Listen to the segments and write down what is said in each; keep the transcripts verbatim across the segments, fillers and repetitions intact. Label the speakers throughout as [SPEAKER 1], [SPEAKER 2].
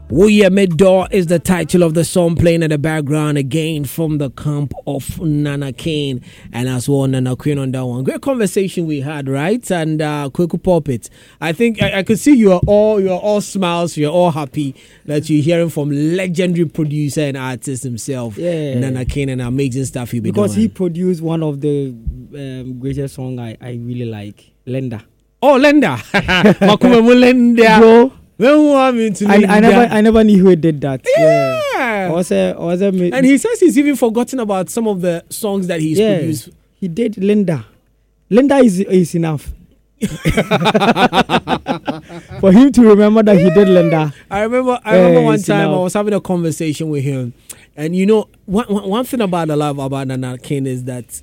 [SPEAKER 1] Woye Medo is the title of the song playing in the background again from the camp of Nana Kane and as well Nana Queen on that one. Great conversation we had, right? And uh Kweku Pulpit. I think I, I could see you are all you are all smiles, you're all happy that you're hearing from legendary producer and artist himself,
[SPEAKER 2] yeah.
[SPEAKER 1] Nana Kane, and amazing stuff he be
[SPEAKER 2] because
[SPEAKER 1] doing.
[SPEAKER 2] Because he produced one of the um, greatest songs I, I really like, Lenda.
[SPEAKER 1] Oh, Lenda. Makume Lenda.
[SPEAKER 2] Bro.
[SPEAKER 1] I,
[SPEAKER 2] I never, I never knew who did that.
[SPEAKER 1] Yeah,
[SPEAKER 2] yeah. Was a, was a,
[SPEAKER 1] and he says he's even forgotten about some of the songs that he's
[SPEAKER 2] yeah,
[SPEAKER 1] produced.
[SPEAKER 2] He did Linda. Linda is is enough for him to remember that yeah. he did Linda.
[SPEAKER 1] I remember. I remember
[SPEAKER 2] yeah,
[SPEAKER 1] one time
[SPEAKER 2] enough.
[SPEAKER 1] I was having a conversation with him, and you know, one one thing about the love about Nana Kane is that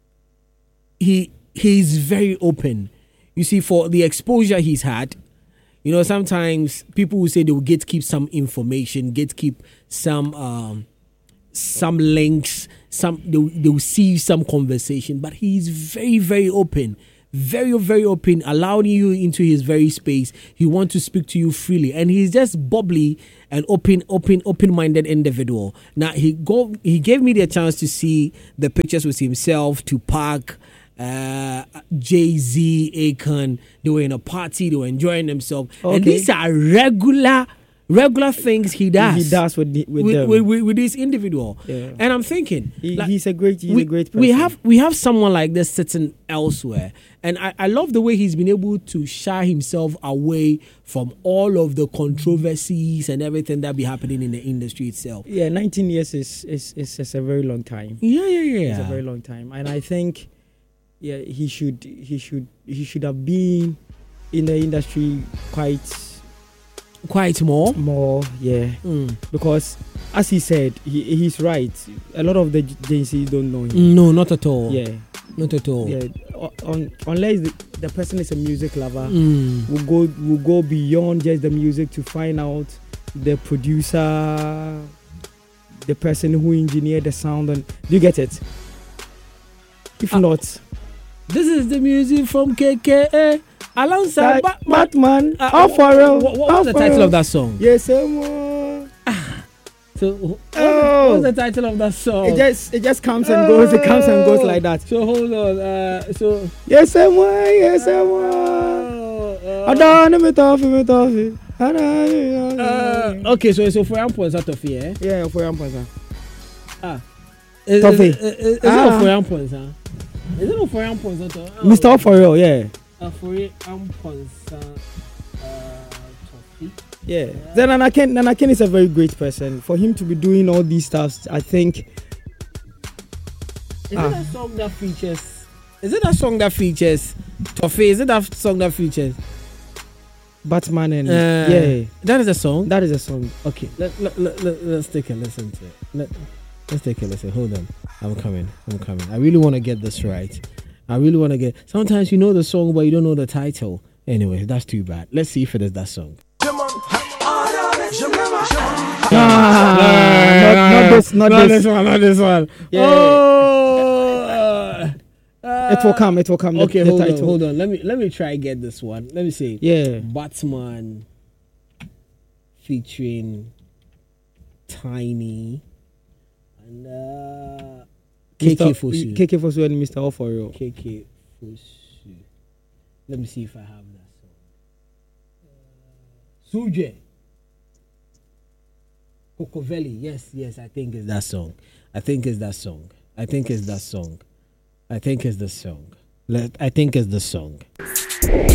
[SPEAKER 1] he he's very open. You see, for the exposure he's had. You know, sometimes people will say they will gatekeep some information, gatekeep some um, some links, some they will, they will see some conversation. But he's very, very open, very, very open, allowing you into his very space. He wants to speak to you freely, and he's just bubbly and open, open, open-minded individual. Now he go, he gave me the chance to see the pictures with himself, Tupac. Uh, Jay-Z, Akon, they were in a party, they were enjoying themselves, okay. and these are regular, regular things he does.
[SPEAKER 2] He does with the, with,
[SPEAKER 1] with,
[SPEAKER 2] them.
[SPEAKER 1] with, with, with this individual,
[SPEAKER 2] yeah.
[SPEAKER 1] and I'm thinking
[SPEAKER 2] he,
[SPEAKER 1] like,
[SPEAKER 2] he's a great, he's
[SPEAKER 1] we,
[SPEAKER 2] a great person.
[SPEAKER 1] We have we have someone like this sitting elsewhere, and I, I love the way he's been able to shy himself away from all of the controversies and everything that be happening in the industry itself.
[SPEAKER 2] Yeah, nineteen years is is is, is a very long time.
[SPEAKER 1] Yeah, yeah, yeah.
[SPEAKER 2] It's a very long time, and I think. Yeah, he should he should he should have been in the industry quite
[SPEAKER 1] quite more
[SPEAKER 2] more yeah
[SPEAKER 1] mm.
[SPEAKER 2] because as he said he he's right. A lot of the Gen Z don't know him.
[SPEAKER 1] No, not at all.
[SPEAKER 2] Yeah,
[SPEAKER 1] not at all.
[SPEAKER 2] Yeah, on, unless the, the person is a music lover,
[SPEAKER 1] mm.
[SPEAKER 2] we'll go we'll go beyond just the music to find out the producer, the person who engineered the sound. And do you get it? If uh, not.
[SPEAKER 1] This is the music from K K A alongside
[SPEAKER 2] Batman. Batman.
[SPEAKER 1] Uh,
[SPEAKER 2] uh, what,
[SPEAKER 1] what, what was the title of that song?
[SPEAKER 2] Yes, um,
[SPEAKER 1] so what,
[SPEAKER 2] oh.
[SPEAKER 1] what's the title of that song?
[SPEAKER 2] It just it just comes and goes. It comes and goes like that.
[SPEAKER 1] So hold on. Uh, so
[SPEAKER 2] yes, um, yes, um, I don't know toffee, me toffee.
[SPEAKER 1] Okay, so so for example, out of here.
[SPEAKER 2] Yeah, for example.
[SPEAKER 1] Ah,
[SPEAKER 2] toffee.
[SPEAKER 1] Is, is, is, is ah. it for example, huh? Is it for young points? Oh.
[SPEAKER 2] Mister For real, yeah.
[SPEAKER 1] Uh, for young points, uh,
[SPEAKER 2] yeah. yeah. Then Nana Kane, Nana Kane is a very great person. For him to be doing all these stuff, I think.
[SPEAKER 1] Is ah. it a song that features? Is it a song that features Toffee? Is it that song that features
[SPEAKER 2] Batman and
[SPEAKER 1] uh,
[SPEAKER 2] yeah?
[SPEAKER 1] That is a song.
[SPEAKER 2] That is a song.
[SPEAKER 1] Okay, let, let, let, let, let's take a listen to it. Let, Let's take a listen. Hold on. I'm coming. I'm coming. I really want to get this right. I really want to get... Sometimes you know the song, but you don't know the title. Anyway, that's too bad. Let's see if it is that song.
[SPEAKER 2] Ah, not, not this. Not,
[SPEAKER 1] not
[SPEAKER 2] this.
[SPEAKER 1] this one. Not this one.
[SPEAKER 2] Yeah.
[SPEAKER 1] Oh, uh,
[SPEAKER 2] it will come. It will come.
[SPEAKER 1] Okay,
[SPEAKER 2] the,
[SPEAKER 1] hold
[SPEAKER 2] the
[SPEAKER 1] on.
[SPEAKER 2] title.
[SPEAKER 1] Hold on. Let me let me try get this one. Let me see.
[SPEAKER 2] Yeah.
[SPEAKER 1] Batman featuring Tiny. And uh, K K Fosu.
[SPEAKER 2] K K Fosu and Mister Oforio.
[SPEAKER 1] K K Fosu. Let me see if I have that song. Uh, Suje. Cocovelli. Yes, yes, I think it's that song. I think it's that song. I think it's that song. I think it's the song. Let I think it's the song.